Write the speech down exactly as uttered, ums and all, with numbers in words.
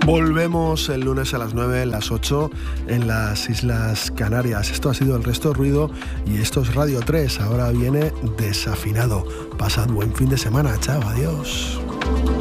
Volvemos el lunes a las nueve, las ocho en las Islas Canarias. Esto ha sido El Resto Ruido y esto es Radio tres. Ahora viene Desafinado. Pasad buen fin de semana. Chao, adiós.